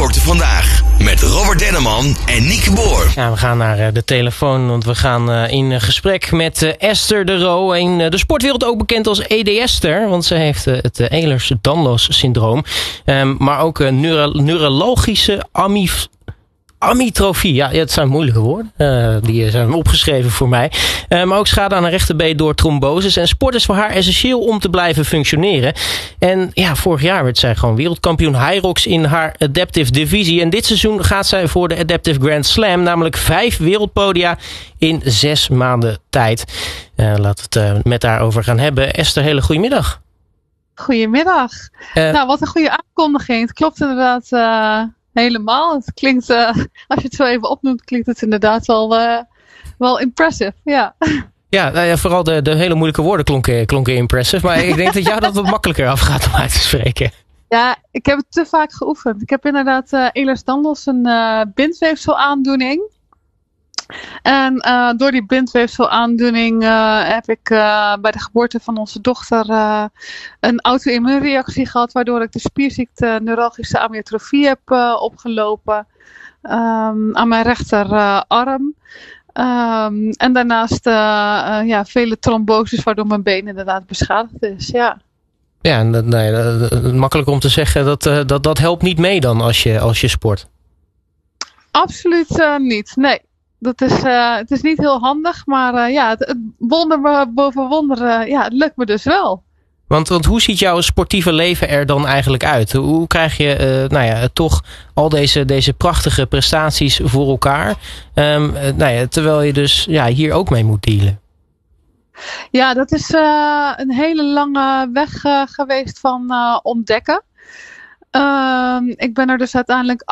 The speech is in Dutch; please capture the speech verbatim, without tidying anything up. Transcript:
Sporten Vandaag met Robert Denneman en Nieke Boer. Ja, we gaan naar de telefoon, want we gaan in gesprek met Esther de Roo. In de sportwereld ook bekend als E D S-ster, want ze heeft het Ehlers-Danlos syndroom. Um, maar ook neuro- neurologische amif... Amytrofie, ja, het zijn moeilijke woorden. Uh, die zijn opgeschreven voor mij. Uh, maar ook schade aan haar rechterbeen door tromboses. En sport is voor haar essentieel om te blijven functioneren. En ja, vorig jaar werd zij gewoon wereldkampioen Hyrox in haar Adaptive divisie. En dit seizoen gaat zij voor de Adaptive Grand Slam. Namelijk vijf wereldpodia in zes maanden tijd. Uh, laten we het uh, met haar over gaan hebben. Esther, hele goedemiddag. Goedemiddag. Uh, nou, wat een goede aankondiging. Het klopt inderdaad... Uh... Helemaal. Het klinkt, uh, als je het zo even opnoemt, klinkt het inderdaad wel, uh, wel impressive. Ja, ja, nou ja, vooral de, de hele moeilijke woorden klonken, klonken impressive. Maar ik denk dat jou dat wat makkelijker afgaat om uit te spreken. Ja, ik heb het te vaak geoefend. Ik heb inderdaad uh, Ehlers-Danlos, een uh, bindweefselaandoening. En uh, door die bindweefselaandoening uh, heb ik uh, bij de geboorte van onze dochter uh, een auto-immuunreactie gehad, waardoor ik de spierziekte neuralgische amyotrofie heb uh, opgelopen um, aan mijn rechterarm. Uh, um, en daarnaast uh, uh, ja, vele tromboses, waardoor mijn been inderdaad beschadigd is. Ja. Ja, en dat, nee, dat, makkelijk om te zeggen, dat, uh, dat, dat helpt niet mee dan als je, als je sport. Absoluut uh, niet, nee. Dat is, uh, het is niet heel handig, maar uh, ja, het, het wonder boven wonder, uh, ja, het lukt me dus wel. Want, want hoe ziet jouw sportieve leven er dan eigenlijk uit? Hoe krijg je uh, nou ja, toch al deze, deze prachtige prestaties voor elkaar? Um, uh, nou ja, terwijl je dus ja, hier ook mee moet dealen. Ja, dat is uh, een hele lange weg uh, geweest van uh, ontdekken. Uh, ik ben er dus uiteindelijk